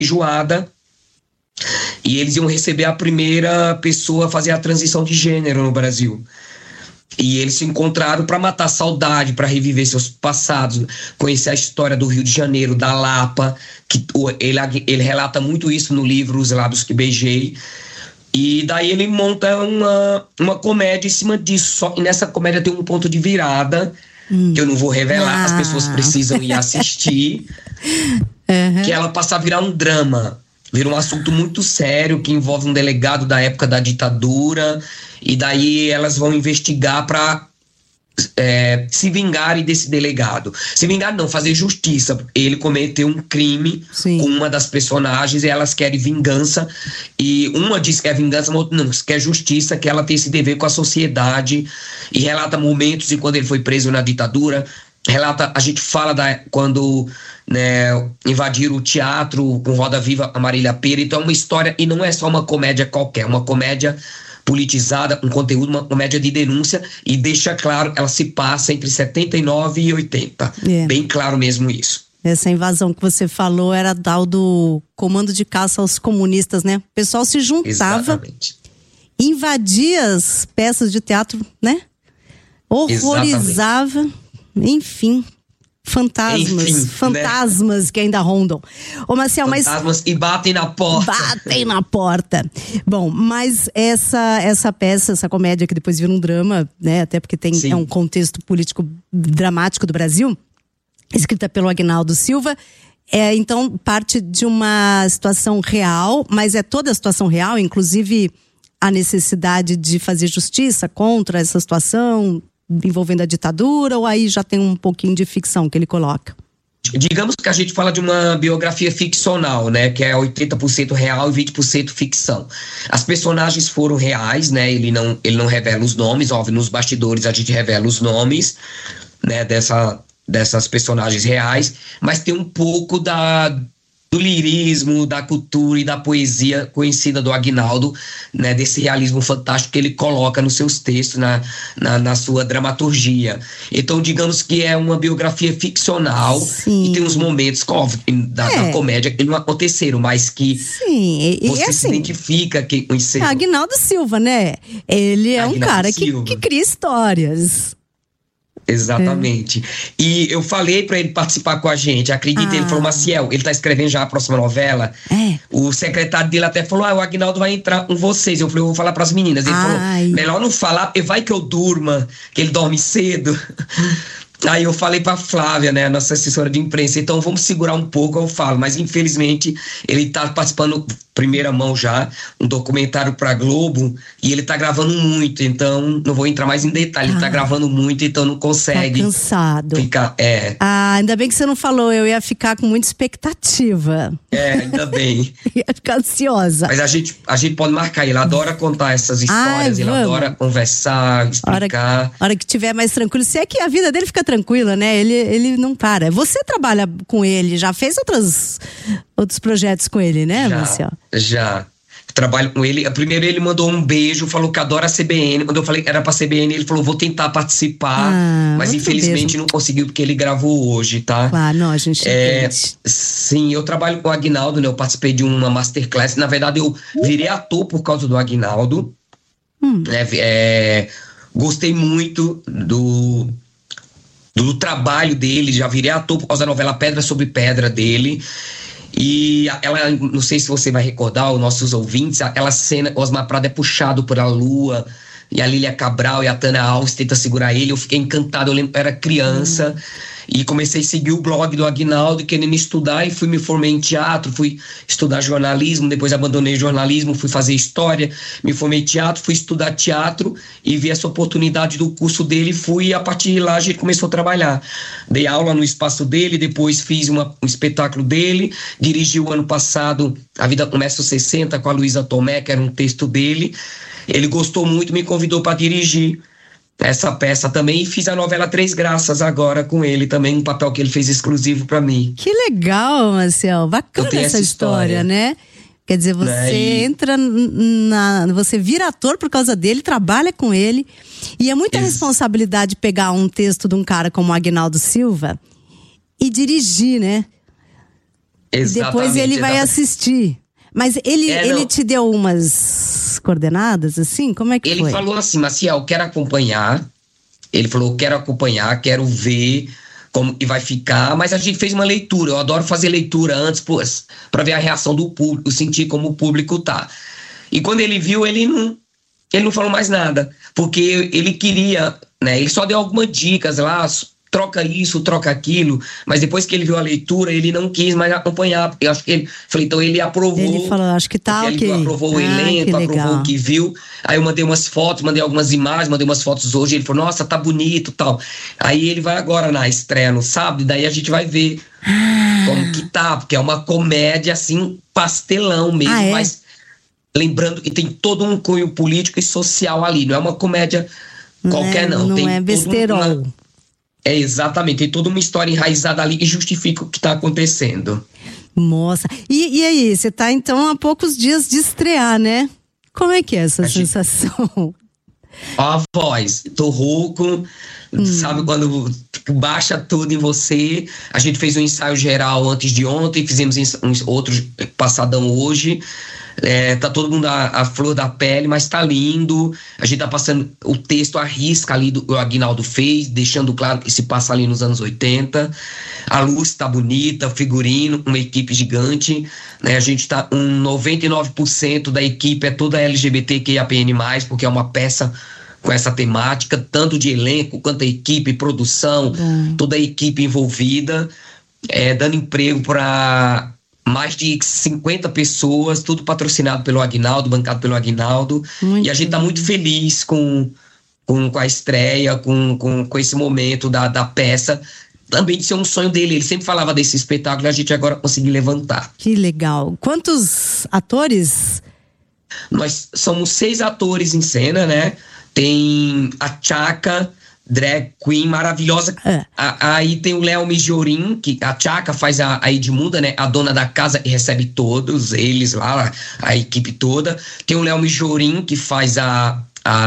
feijoada, e eles iam receber a primeira pessoa a fazer a transição de gênero no Brasil. E eles se encontraram para matar a saudade, para reviver seus passados, conhecer a história do Rio de Janeiro, da Lapa, que ele relata muito isso no livro Os Lábios que Beijei. E daí ele monta uma comédia em cima disso. E nessa comédia tem um ponto de virada, que eu não vou revelar, as pessoas precisam ir assistir, que ela passa a virar um drama. Vira um assunto muito sério que envolve um delegado da época da ditadura, e daí elas vão investigar para se vingarem desse delegado. Se vingar não, fazer justiça. Ele cometeu um crime com uma das personagens e elas querem vingança, e uma diz que é vingança, mas outra não, quer justiça, que ela tem esse dever com a sociedade, e relata momentos de quando ele foi preso na ditadura. A gente fala quando invadiram o teatro com Roda Viva, a Marília Pêra. Então é uma história, e não é só uma comédia qualquer, uma comédia politizada, um conteúdo, uma comédia de denúncia, e deixa claro, ela se passa entre 79 e 80. Bem claro mesmo isso. Essa invasão que você falou era tal do comando de caça aos comunistas, né? O pessoal se juntava, invadia as peças de teatro, né? Horrorizava. Enfim, fantasmas, né? Que ainda rondam. Ô, Maciel, fantasmas e batem na porta. Bom, mas essa peça, essa comédia que depois vira um drama, né? Até porque é um contexto político dramático do Brasil, escrita pelo Aguinaldo Silva. Então, parte de uma situação real, mas é toda a situação real, inclusive a necessidade de fazer justiça contra essa situação envolvendo a ditadura, ou aí já tem um pouquinho de ficção que ele coloca? Digamos que a gente fala de uma biografia ficcional, né, que é 80% real e 20% ficção. As personagens foram reais, né, ele não revela os nomes, óbvio, nos bastidores a gente revela os nomes, né, dessas personagens reais, mas tem um pouco do lirismo, da cultura e da poesia conhecida do Aguinaldo, né, desse realismo fantástico que ele coloca nos seus textos, na sua dramaturgia. Então, digamos que é uma biografia ficcional. E tem uns momentos, óbvio, da comédia que não aconteceram, mas que você se identifica com isso. Aguinaldo Silva, né? Ele é um cara que cria histórias. Exatamente. E eu falei pra ele participar com a gente, acredita, ele falou, Maciel, ele tá escrevendo já a próxima novela. O secretário dele até falou, o Aguinaldo vai entrar com vocês. Eu falei, eu vou falar pras meninas. Ele falou, melhor não falar, porque vai que eu durma, que ele dorme cedo. Aí eu falei pra Flávia, né, a nossa assessora de imprensa, então vamos segurar um pouco, eu falo, mas infelizmente ele tá participando, primeira mão já, um documentário pra Globo, e ele tá gravando muito, então não vou entrar mais em detalhe, ele tá gravando muito, então não consegue. Tá cansado. Ficar, ainda bem que você não falou, eu ia ficar com muita expectativa. Ainda bem. Ia ficar ansiosa. Mas a gente pode marcar, ele adora contar essas histórias, ele adora conversar, explicar. Hora que tiver mais tranquilo, se é que a vida dele fica tranquila, né? Ele não para. Você trabalha com ele, já fez outros projetos com ele, né, Marcelo? Já. Trabalho com ele. Primeiro ele mandou um beijo, falou que adora a CBN. Quando eu falei que era pra CBN, ele falou, vou tentar participar. Mas infelizmente não conseguiu, porque ele gravou hoje, tá? Claro, não, a gente entende. Sim, eu trabalho com o Aguinaldo, né? Eu participei de uma masterclass. Na verdade, eu virei ator por causa do Aguinaldo. Gostei muito do trabalho dele, já virei ator por causa da novela Pedra sobre Pedra dele. E ela, não sei se você vai recordar, os nossos ouvintes, aquela cena, Osmar Prado é puxado por a lua, e a Lília Cabral e a Tânia Alves tentam segurar ele. Eu fiquei encantado, eu lembro que eu era criança, e comecei a seguir o blog do Aguinaldo, querendo estudar, e me formei em teatro, fui estudar jornalismo, depois abandonei jornalismo, fui fazer história, me formei em teatro, fui estudar teatro, e vi essa oportunidade do curso dele, e a partir de lá a gente começou a trabalhar. Dei aula no espaço dele, depois fiz um espetáculo dele, dirigi o ano passado A Vida Começa aos 60, com a Luísa Tomé, que era um texto dele. Ele gostou muito, me convidou para dirigir essa peça também, e fiz a novela Três Graças agora com ele também, um papel que ele fez exclusivo para mim. Que legal, Marcel, bacana essa história, né? Quer dizer, você entra você vira ator por causa dele, trabalha com ele, e é muita responsabilidade pegar um texto de um cara como o Aguinaldo Silva e dirigir, né? Exatamente. E depois ele vai assistir. Mas ele te deu umas coordenadas, assim? Como é que foi? Ele falou assim, Maciel, quero acompanhar. Ele falou, quero acompanhar, quero ver como que vai ficar. Mas a gente fez uma leitura. Eu adoro fazer leitura antes para ver a reação do público, sentir como o público tá. E quando ele viu, ele não falou mais nada. Porque ele queria, né? Ele só deu algumas dicas lá, troca isso, troca aquilo, mas depois que ele viu a leitura, ele não quis mais acompanhar. Eu acho que ele falou, então ele aprovou. Ele falou, acho que tá ok. Ele aprovou o elenco, aprovou o que viu. Aí eu mandei umas fotos, mandei algumas imagens, mandei umas fotos hoje. Ele falou, nossa, tá bonito e tal. Aí ele vai agora na estreia no sábado, daí a gente vai ver como que tá, porque é uma comédia assim, pastelão mesmo, mas lembrando que tem todo um cunho político e social ali, não é uma comédia qualquer, não. Não tem é besterol. Exatamente, tem toda uma história enraizada ali que justifica o que está acontecendo. Nossa, e aí, você tá então há poucos dias de estrear, né? Como é que é essa sensação? A voz, tô rouco, sabe quando baixa tudo em você. A gente fez um ensaio geral antes de ontem, fizemos outros passadão hoje. Tá todo mundo à flor da pele, mas tá lindo. A gente tá passando o texto à risca ali do Aguinaldo fez, deixando claro que se passa ali nos anos 80. A luz tá bonita, figurino, uma equipe gigante, né? A gente tá 99% da equipe é toda LGBTQIAPN+, porque é uma peça com essa temática, tanto de elenco quanto a equipe, produção, toda a equipe envolvida, dando emprego para mais de 50 pessoas, tudo patrocinado pelo Aguinaldo, bancado pelo Aguinaldo. E a gente tá muito feliz com a estreia, com esse momento da peça. Também de ser um sonho dele. Ele sempre falava desse espetáculo e a gente agora conseguiu levantar. Que legal. Quantos atores? Nós somos 6 atores em cena, né? Tem a Tchaka, drag queen maravilhosa. Aí tem o Léo Mijorin, que a Tchaka faz a Edmunda, né? A dona da casa que recebe todos eles lá, a equipe toda. Tem o Léo Mijorin, que faz a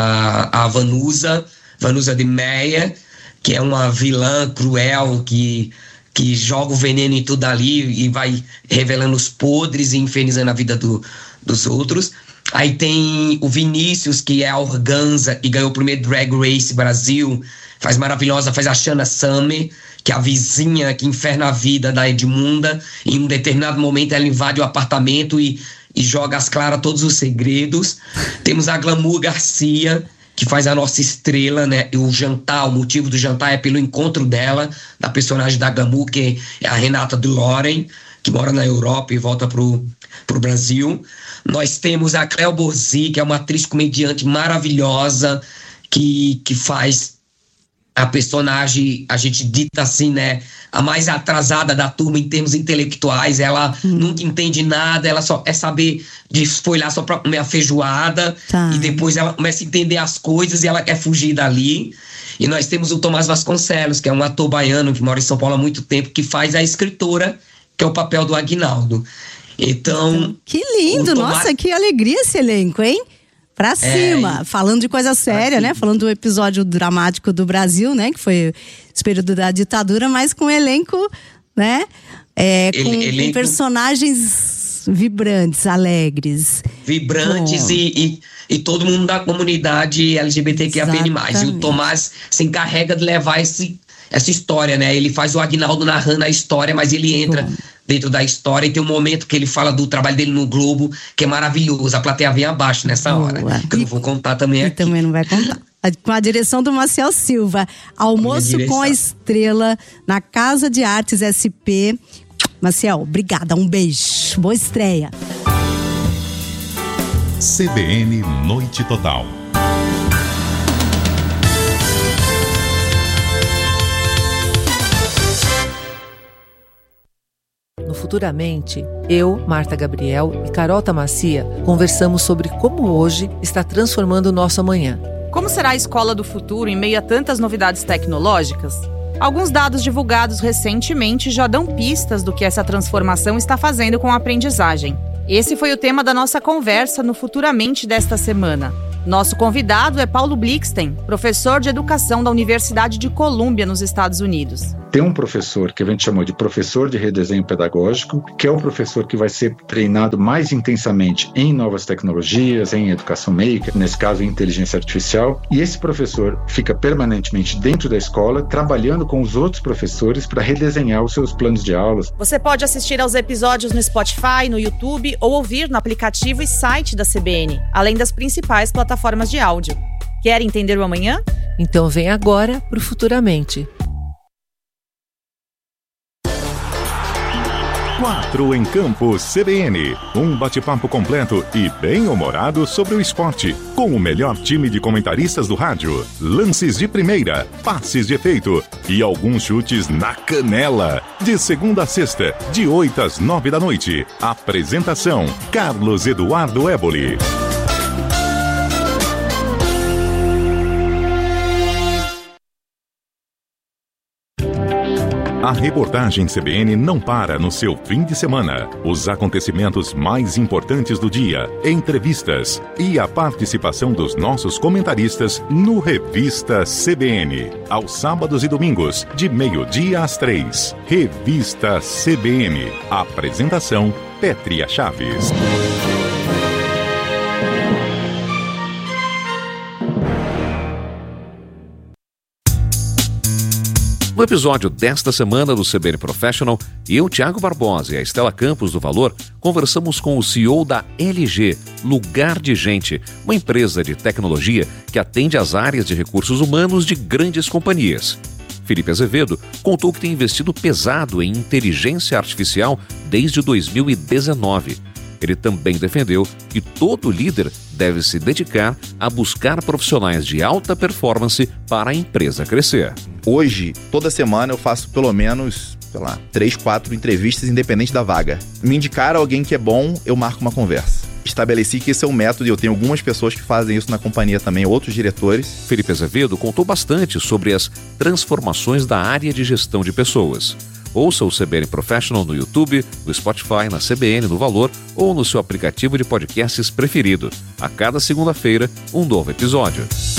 Vanusa de Meia, que é uma vilã cruel que joga o veneno em tudo ali e vai revelando os podres e infernizando a vida dos outros. Aí tem o Vinícius, que é a Organza e ganhou o primeiro Drag Race Brasil, faz a Shanna Summer, que é a vizinha que inferna a vida da Edmunda. Em um determinado momento ela invade o apartamento e joga às claras todos os segredos. Temos a Glamour Garcia, que faz a nossa estrela, né? E o motivo do jantar é pelo encontro dela, da personagem da Glamour, que é a Renata de Loren, que mora na Europa e volta pro Brasil. Nós temos a Cleo Borzi, que é uma atriz comediante maravilhosa, que faz a personagem, a gente dita assim, né, a mais atrasada da turma em termos intelectuais. Ela nunca entende nada, ela só quer saber desfolhar só pra comer a feijoada, e depois ela começa a entender as coisas e ela quer fugir dali. E nós temos o Tomás Vasconcelos, que é um ator baiano que mora em São Paulo há muito tempo, que faz a escritora, que é o papel do Aguinaldo. Então, que lindo, nossa, que alegria esse elenco, hein? Pra cima, falando de coisa séria, né? Falando do episódio dramático do Brasil, né? Que foi esse período da ditadura, mas com elenco, né? Com personagens vibrantes, alegres. Vibrantes e todo mundo da comunidade LGBTQIAPN+. E o Tomás se encarrega de levar essa história, né? Ele faz o Aguinaldo narrando a história, mas ele entra dentro da história, e tem um momento que ele fala do trabalho dele no Globo, que é maravilhoso. A plateia vem abaixo nessa hora, que eu não vou contar também aqui. Também não vai contar. Com a direção do Maciel Silva. Almoço com a Estrela, na Casa de Artes SP. Maciel, obrigada, um beijo. Boa estreia. CBN Noite Total. No Futuramente, eu, Marta Gabriel e Carol Tamacia conversamos sobre como hoje está transformando o nosso amanhã. Como será a escola do futuro em meio a tantas novidades tecnológicas? Alguns dados divulgados recentemente já dão pistas do que essa transformação está fazendo com a aprendizagem. Esse foi o tema da nossa conversa no Futuramente desta semana. Nosso convidado é Paulo Blixten, professor de educação da Universidade de Colômbia, nos Estados Unidos. ter um professor que a gente chamou de professor de redesenho pedagógico, que é o professor que vai ser treinado mais intensamente em novas tecnologias, em educação maker, nesse caso em inteligência artificial, e esse professor fica permanentemente dentro da escola, trabalhando com os outros professores para redesenhar os seus planos de aulas. Você pode assistir aos episódios no Spotify, no YouTube ou ouvir no aplicativo e site da CBN, além das principais plataformas de áudio. Quer entender o amanhã? Então vem agora pro Futuramente. 4 em Campo CBN. Um bate-papo completo e bem-humorado sobre o esporte. Com o melhor time de comentaristas do rádio. Lances de primeira, passes de efeito e alguns chutes na canela. De segunda a sexta, de 8 às 9 da noite. Apresentação: Carlos Eduardo Éboli. A reportagem CBN não para no seu fim de semana. Os acontecimentos mais importantes do dia, entrevistas e a participação dos nossos comentaristas no Revista CBN. Aos sábados e domingos, de 12h às 3h. Revista CBN. Apresentação: Pétria Chaves. No episódio desta semana do CBN Professional, eu, Thiago Barbosa e a Estela Campos do Valor, conversamos com o CEO da LG, Lugar de Gente, uma empresa de tecnologia que atende às áreas de recursos humanos de grandes companhias. Felipe Azevedo contou que tem investido pesado em inteligência artificial desde 2019. Ele também defendeu que todo líder deve se dedicar a buscar profissionais de alta performance para a empresa crescer. Hoje, toda semana eu faço pelo menos, 3, 4 entrevistas independente da vaga. Me indicar alguém que é bom, eu marco uma conversa. Estabeleci que esse é um método e eu tenho algumas pessoas que fazem isso na companhia também, outros diretores. Felipe Azevedo contou bastante sobre as transformações da área de gestão de pessoas. Ouça o CBN Professional no YouTube, no Spotify, na CBN, no Valor ou no seu aplicativo de podcasts preferido. A cada segunda-feira, um novo episódio.